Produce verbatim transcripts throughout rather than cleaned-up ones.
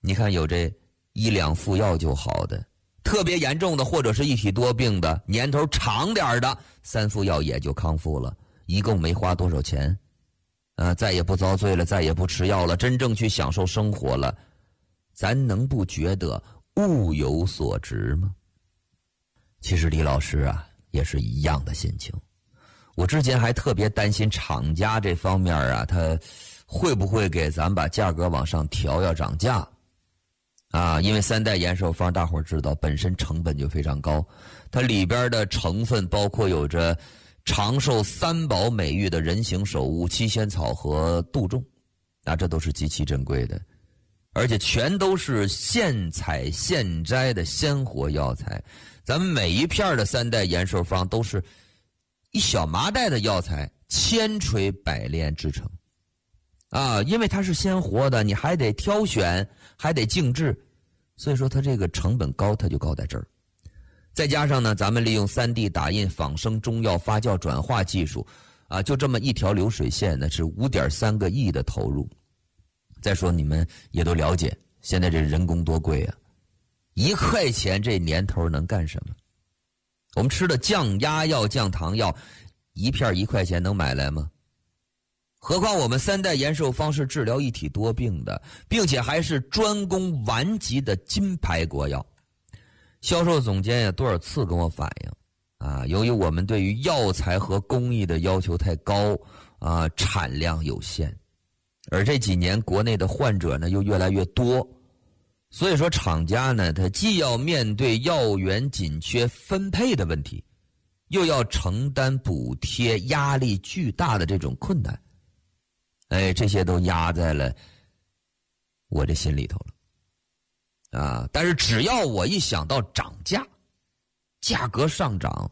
你看有这一两副药就好的，特别严重的或者是一体多病的，年头长点的，三副药也就康复了，一共没花多少钱，啊，再也不遭罪了，再也不吃药了，真正去享受生活了，咱能不觉得物有所值吗？其实李老师啊，也是一样的心情。我之前还特别担心厂家这方面啊，他会不会给咱把价格往上调，要涨价啊？因为三代延寿方大伙知道本身成本就非常高，它里边的成分包括有着长寿三宝美誉的人形首乌、七仙草和杜仲，啊，这都是极其珍贵的，而且全都是现采现摘的鲜活药材。咱们每一片的三代延寿方都是一小麻袋的药材千锤百炼制成啊，因为它是鲜活的，你还得挑选，还得静置，所以说它这个成本高，它就高在这儿。再加上呢，咱们利用 三 D 打印仿生中药发酵转化技术啊，就这么一条流水线呢，是 五点三个亿的投入。再说你们也都了解，现在这人工多贵啊，一块钱这年头能干什么？我们吃的降压药、降糖药，一片一块钱能买来吗？何况我们三代延寿方是治疗一体多病的，并且还是专攻顽疾的金牌国药。销售总监也多少次跟我反映啊，由于我们对于药材和工艺的要求太高啊，产量有限，而这几年国内的患者呢又越来越多，所以说厂家呢，他既要面对药源紧缺分配的问题，又要承担补贴压力巨大的这种困难，哎，这些都压在了我这心里头了啊！但是只要我一想到涨价，价格上涨，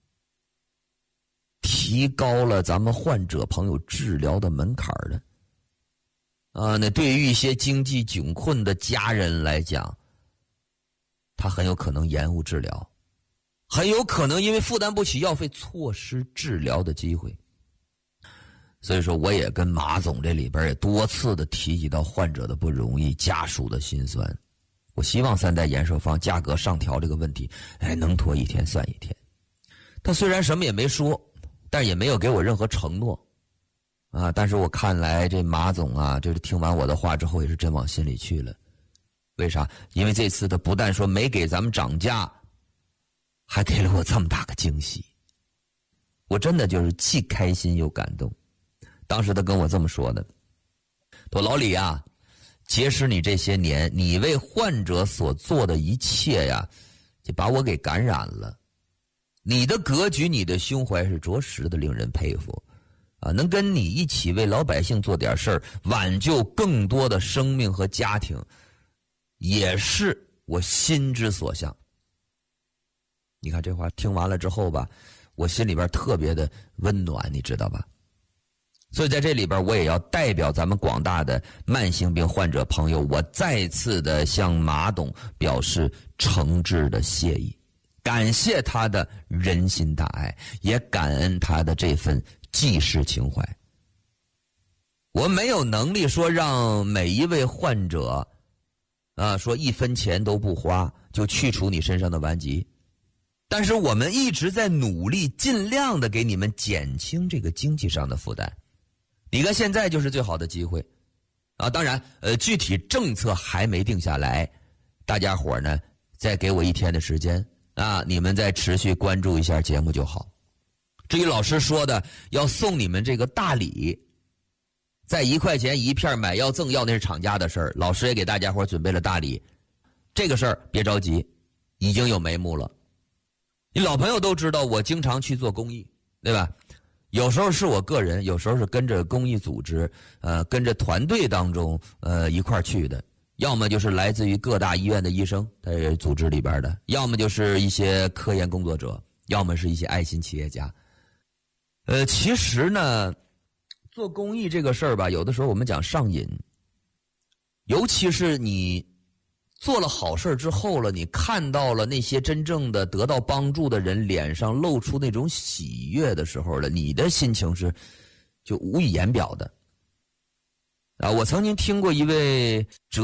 提高了咱们患者朋友治疗的门槛的啊，那对于一些经济窘困的家人来讲，他很有可能延误治疗，很有可能因为负担不起药费错失治疗的机会。所以说我也跟马总这里边也多次的提及到患者的不容易，家属的心酸。我希望三代延寿方价格上调这个问题，哎，能拖一天算一天。他虽然什么也没说，但也没有给我任何承诺啊，但是我看来这马总啊，就是听完我的话之后也是真往心里去了。为啥？因为这次他不但说没给咱们涨价，还给了我这么大个惊喜，我真的就是既开心又感动。当时他跟我这么说的，他说老李啊，结识你这些年，你为患者所做的一切呀，就把我给感染了。你的格局，你的胸怀是着实的令人佩服啊！能跟你一起为老百姓做点事儿，挽救更多的生命和家庭，也是我心之所向。你看这话听完了之后吧，我心里边特别的温暖，你知道吧？所以在这里边，我也要代表咱们广大的慢性病患者朋友，我再次的向马董表示诚挚的谢意，感谢他的人心大爱，也感恩他的这份济世情怀。我没有能力说让每一位患者啊，说一分钱都不花就去除你身上的顽疾，但是我们一直在努力，尽量的给你们减轻这个经济上的负担。你看现在就是最好的机会啊！当然，呃，具体政策还没定下来，大家伙呢再给我一天的时间啊，你们再持续关注一下节目就好。至于老师说的要送你们这个大礼，在一块钱一片买药赠药，那是厂家的事儿，老师也给大家伙准备了大礼。这个事儿别着急，已经有眉目了。你老朋友都知道我经常去做公益，对吧？有时候是我个人，有时候是跟着公益组织，呃，跟着团队当中，呃，一块儿去的。要么就是来自于各大医院的医生，他也组织里边的；要么就是一些科研工作者；要么是一些爱心企业家。呃，其实呢，做公益这个事儿吧，有的时候我们讲上瘾，尤其是你做了好事之后了，你看到了那些真正的得到帮助的人脸上露出那种喜悦的时候了，你的心情是就无以言表的啊！我曾经听过一位哲